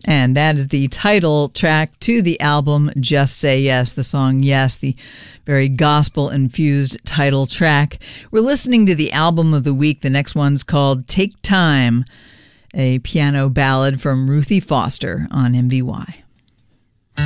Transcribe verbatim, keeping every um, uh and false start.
And that is the title track to the album Just Say Yes, the song Yes, the very gospel-infused title track. We're listening to the album of the week. The next one's called Take Time, a piano ballad from Ruthie Foster on M V Y.